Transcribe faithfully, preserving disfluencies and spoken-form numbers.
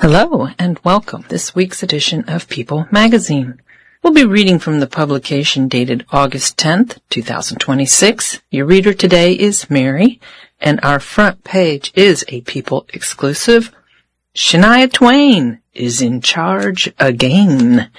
Hello and welcome this week's edition of People Magazine. We'll be reading from the publication dated August tenth, two thousand twenty-six. Your reader today is Mary, and our front page is a People exclusive. Shania Twain is in charge again.